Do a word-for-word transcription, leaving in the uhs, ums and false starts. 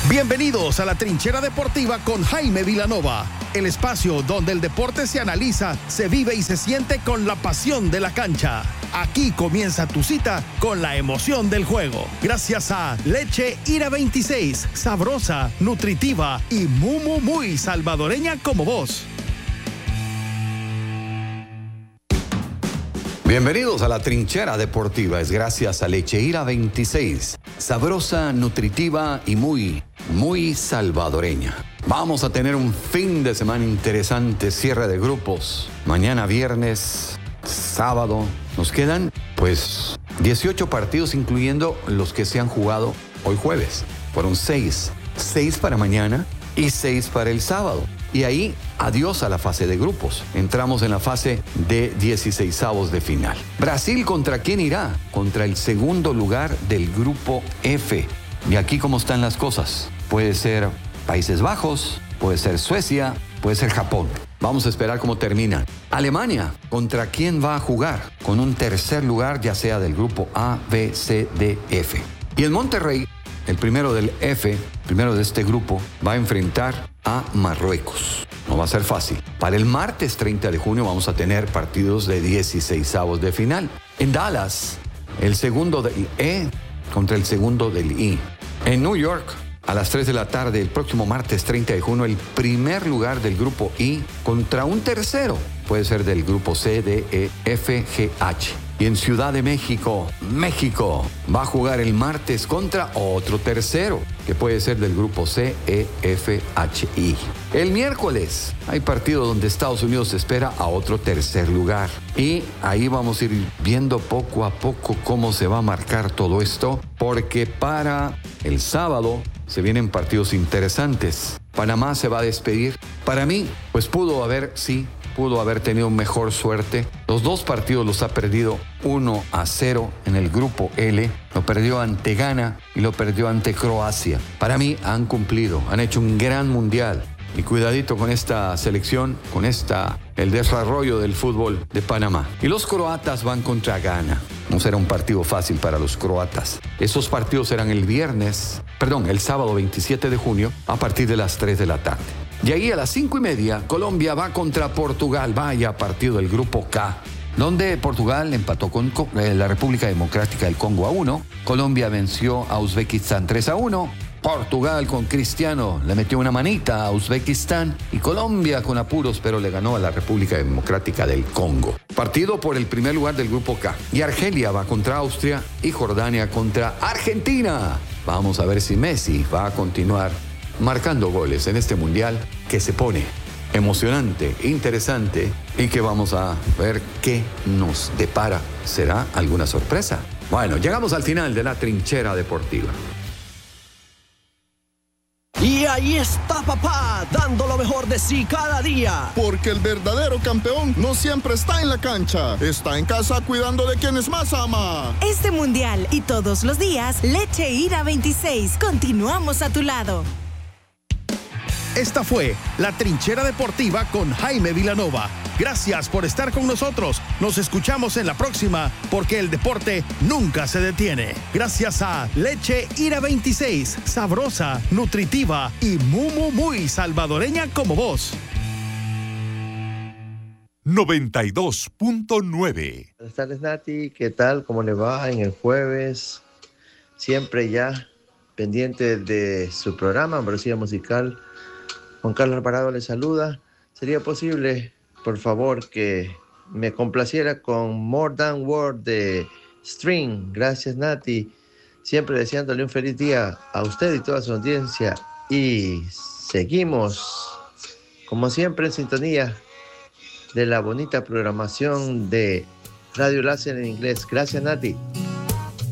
Bienvenidos a la Trinchera Deportiva con Jaime Vilanova, el espacio donde el deporte se analiza, se vive y se siente con la pasión de la cancha. Aquí comienza tu cita con la emoción del juego. Gracias a Leche Ira veintiséis, sabrosa, nutritiva y muy, muy, muy salvadoreña como vos. Bienvenidos a la Trinchera Deportiva. Es gracias a Leche Ira veintiséis, sabrosa, nutritiva y muy, muy salvadoreña. Vamos a tener un fin de semana interesante, cierre de grupos. Mañana viernes, sábado. Nos quedan, pues, dieciocho partidos, incluyendo los que se han jugado hoy jueves. Fueron seis. Seis para mañana y seis para el sábado. Y ahí, adiós a la fase de grupos. Entramos en la fase de dieciseisavos de final. Brasil, ¿contra quién irá? Contra el segundo lugar del grupo F. Y aquí, ¿cómo están las cosas? Puede ser Países Bajos, puede ser Suecia, puede ser Japón. Vamos a esperar cómo termina. Alemania, ¿contra quién va a jugar? Con un tercer lugar, ya sea del grupo A, B, C, D, F. Y el Monterrey, el primero del F, primero de este grupo, va a enfrentar a Marruecos. No va a ser fácil. Para el martes treinta de junio vamos a tener partidos de dieciseisavos de final. En Dallas, el segundo del E contra el segundo del I. En New York, a las tres de la tarde, el próximo martes treinta de junio, el primer lugar del grupo I contra un tercero. Puede ser del grupo C, D, E, F, G, H. Y en Ciudad de México, México va a jugar el martes contra otro tercero, que puede ser del grupo C, E, F, H, I. El miércoles hay partido donde Estados Unidos espera a otro tercer lugar. Y ahí vamos a ir viendo poco a poco cómo se va a marcar todo esto, porque para el sábado se vienen partidos interesantes. Panamá se va a despedir. Para mí, pues pudo haber, sí, pudo haber tenido mejor suerte. Los dos partidos los ha perdido uno a cero en el grupo L. Lo perdió ante Ghana y lo perdió ante Croacia. Para mí han cumplido, han hecho un gran mundial. Y cuidadito con esta selección, con esta, el desarrollo del fútbol de Panamá. Y los croatas van contra Ghana. No será un partido fácil para los croatas. Esos partidos serán el viernes, perdón, el sábado veintisiete de junio a partir de las tres de la tarde. Y ahí a las cinco y media, Colombia va contra Portugal. Vaya partido del grupo K, donde Portugal empató con la República Democrática del Congo a uno. Colombia venció a Uzbekistán tres a uno. Portugal con Cristiano le metió una manita a Uzbekistán. Y Colombia con apuros, pero le ganó a la República Democrática del Congo. Partido por el primer lugar del grupo K. Y Argelia va contra Austria y Jordania contra Argentina. Vamos a ver si Messi va a continuar marcando goles en este mundial que se pone emocionante, interesante y que vamos a ver qué nos depara. ¿Será alguna sorpresa? Bueno, llegamos al final de la Trinchera Deportiva. Y ahí está papá, dando lo mejor de sí cada día. Porque el verdadero campeón no siempre está en la cancha, está en casa cuidando de quienes más ama. Este mundial y todos los días, Leche Ira veintiséis, continuamos a tu lado. Esta fue la Trinchera Deportiva con Jaime Vilanova. Gracias por estar con nosotros. Nos escuchamos en la próxima, porque el deporte nunca se detiene. Gracias a Leche Ira veintiséis, sabrosa, nutritiva y muy, muy, muy salvadoreña como vos. noventa y dos punto nueve. Buenas tardes, Nati. ¿Qué tal? ¿Cómo le va en el jueves? Siempre ya pendiente de su programa, Ambrosía Musical. Juan Carlos Alvarado le saluda. ¿Sería posible, por favor, que me complaciera con More Than Word de String? Gracias, Nati. Siempre deseándole un feliz día a usted y toda su audiencia. Y seguimos, como siempre, en sintonía de la bonita programación de Radio Láser en inglés. Gracias, Nati.